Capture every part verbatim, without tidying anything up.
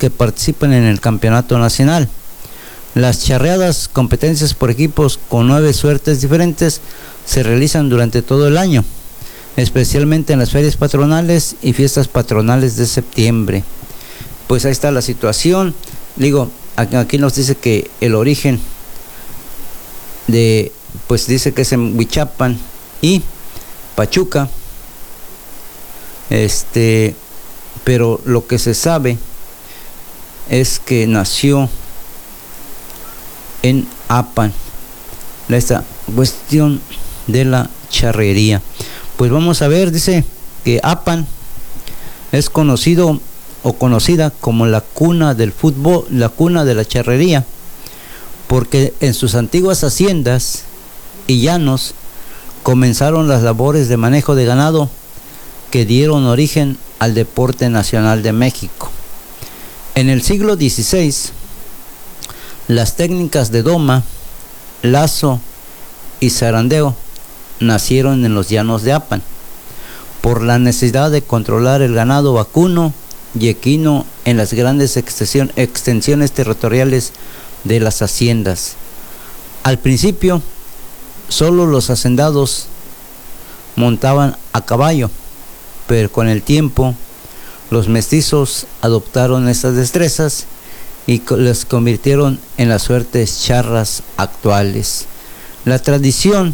que participan en el campeonato nacional. Las charreadas, competencias por equipos con nueve suertes diferentes, se realizan durante todo el año, especialmente en las ferias patronales y fiestas patronales de septiembre. Pues ahí está la situación. Digo, aquí nos dice que el origen de, pues dice que es en Huichapan y Pachuca, este, pero lo que se sabe es que nació en Apan, esta cuestión de la charrería. Pues vamos a ver, dice que Apan es conocido o conocida como la cuna del fútbol, la cuna de la charrería, porque en sus antiguas haciendas y llanos comenzaron las labores de manejo de ganado que dieron origen al deporte nacional de México. En el siglo dieciséis, las técnicas de doma, lazo y zarandeo nacieron en los llanos de Apan, por la necesidad de controlar el ganado vacuno y equino en las grandes extensión, extensiones territoriales de las haciendas. Al principio, solo los hacendados montaban a caballo, pero con el tiempo, los mestizos adoptaron estas destrezas y las convirtieron en las suertes charras actuales. La tradición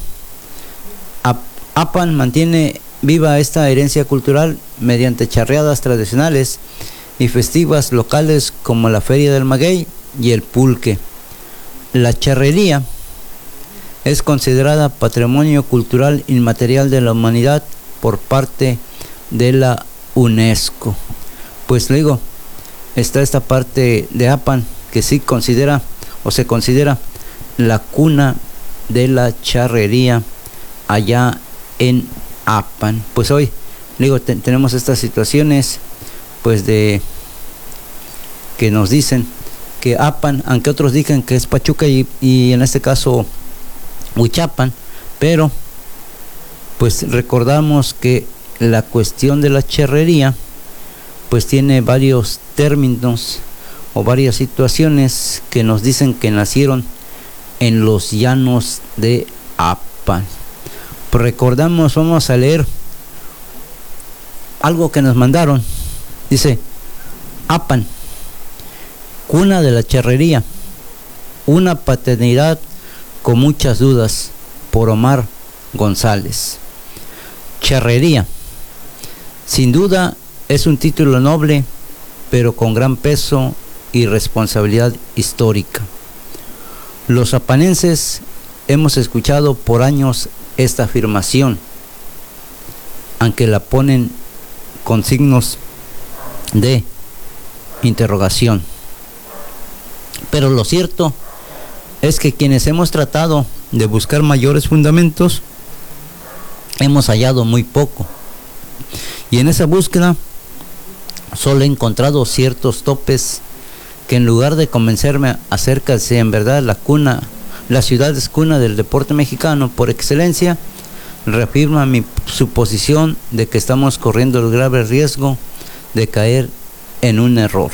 Apan mantiene viva esta herencia cultural mediante charreadas tradicionales y festivas locales como la Feria del Maguey y el Pulque. La charrería es considerada Patrimonio Cultural Inmaterial de la Humanidad por parte de la UNESCO. Pues luego está esta parte de Apan que sí considera o se considera la cuna de la charrería allá en Apan. Pues hoy digo, te, tenemos estas situaciones pues de que nos dicen que Apan, aunque otros digan que es Pachuca y, y en este caso Huichapan, pero pues recordamos que la cuestión de la charrería pues tiene varios términos o varias situaciones que nos dicen que nacieron en los llanos de Apan. Pues recordamos, vamos a leer algo que nos mandaron. Dice: Apan, cuna de la charrería, una paternidad con muchas dudas, por Omar González. Charrería, sin duda es un título noble, pero con gran peso y responsabilidad histórica. Los apanenses hemos escuchado por años esta afirmación, aunque la ponen con signos de interrogación. Pero lo cierto es que quienes hemos tratado de buscar mayores fundamentos, hemos hallado muy poco. Y en esa búsqueda solo he encontrado ciertos topes que, en lugar de convencerme acerca de si en verdad la cuna, la ciudad es cuna del deporte mexicano por excelencia, reafirma mi suposición de que estamos corriendo el grave riesgo de caer en un error.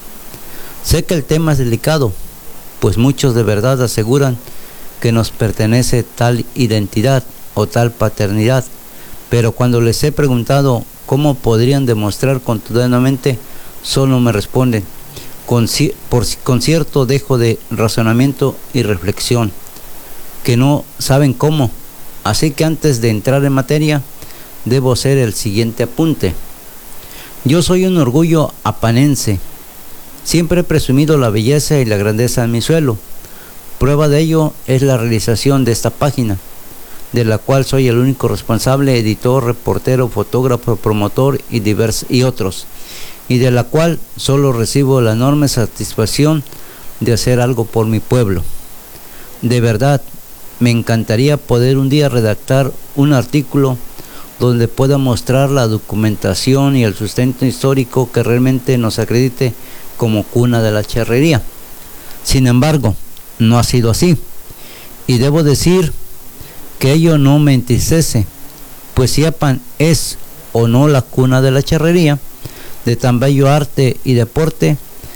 Sé que el tema es delicado, pues muchos de verdad aseguran que nos pertenece tal identidad o tal paternidad, pero cuando les he preguntado cómo podrían demostrar contundentemente, solo me responden con, por, con cierto dejo de razonamiento y reflexión, que no saben cómo. Así que antes de entrar en materia, debo hacer el siguiente apunte. Yo soy un orgullo apanense. Siempre he presumido la belleza y la grandeza de mi suelo. Prueba de ello es la realización de esta página, de la cual soy el único responsable, editor, reportero, fotógrafo, promotor y, divers, y otros, y de la cual solo recibo la enorme satisfacción de hacer algo por mi pueblo. De verdad, me encantaría poder un día redactar un artículo donde pueda mostrar la documentación y el sustento histórico que realmente nos acredite como cuna de la charrería. Sin embargo, no ha sido así, y debo decir que ello no me entristece, pues si Apan es o no la cuna de la charrería, de tan bello arte y deporte,